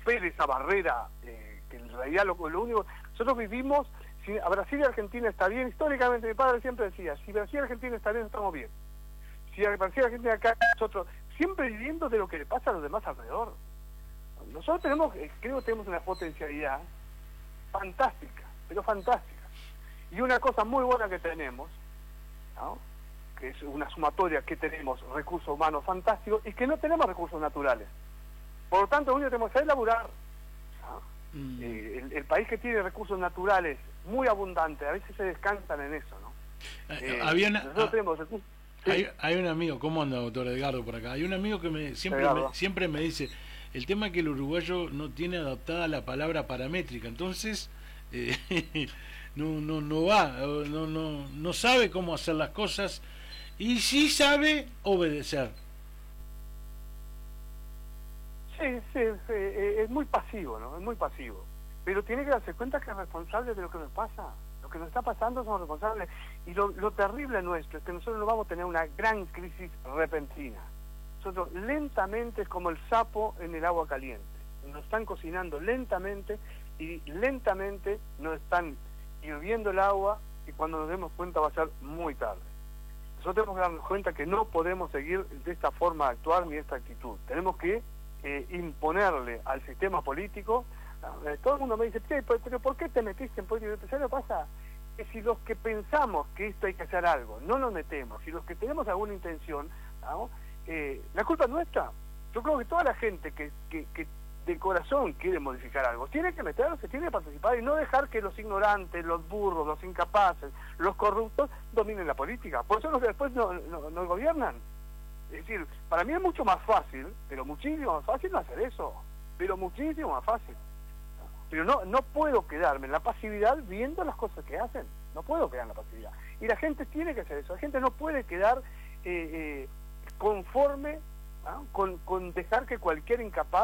supere esa barrera, que en realidad lo único... Nosotros vivimos, si a Brasil y Argentina está bien, históricamente mi padre siempre decía, si Brasil y Argentina está bien, estamos bien. Si Brasil y Argentina acá, nosotros, siempre viviendo de lo que le pasa a los demás alrededor. Nosotros tenemos, creo que tenemos una potencialidad fantástica, pero fantástica. Y una cosa muy buena que tenemos, ¿no?, que es una sumatoria que tenemos recursos humanos fantásticos, y que no tenemos recursos naturales. Por lo tanto, lo único que tenemos que hacer es laburar. ¿No? El país que tiene recursos naturales muy abundantes, a veces se descansan en eso, ¿no? Nosotros tenemos recursos... Sí. Hay un amigo, ¿cómo anda, doctor Edgardo, por acá? Hay un amigo que siempre me dice, el tema es que el uruguayo no tiene adaptada la palabra paramétrica, entonces no sabe cómo hacer las cosas, y sí sabe obedecer. Sí, es muy pasivo, ¿no? Es muy pasivo. Pero tiene que darse cuenta que es responsable de lo que nos pasa. Lo que nos está pasando somos responsables. Y lo terrible nuestro es que nosotros no vamos a tener una gran crisis repentina. Nosotros lentamente, es como el sapo en el agua caliente. Nos están cocinando lentamente y lentamente nos están hirviendo el agua, y cuando nos demos cuenta va a ser muy tarde. Nosotros tenemos que darnos cuenta que no podemos seguir de esta forma de actuar ni de esta actitud. Tenemos que imponerle al sistema político. Todo el mundo me dice, pero ¿por qué te metiste en política? ¿Sabes lo que pasa? Que si los que pensamos que esto hay que hacer algo, no nos metemos, si los que tenemos alguna intención, ¿no?, la culpa es nuestra. Yo creo que toda la gente que de corazón quiere modificar algo, tiene que meterse, tiene que participar, y no dejar que los ignorantes, los burros, los incapaces, los corruptos dominen la política. Por eso los que después no gobiernan. Es decir, para mí es mucho más fácil, pero muchísimo más fácil no hacer eso, pero muchísimo más fácil. Pero no puedo quedarme en la pasividad viendo las cosas que hacen, no puedo quedar en la pasividad. Y la gente tiene que hacer eso, la gente no puede quedar conforme, ¿no?, con dejar que cualquier incapaz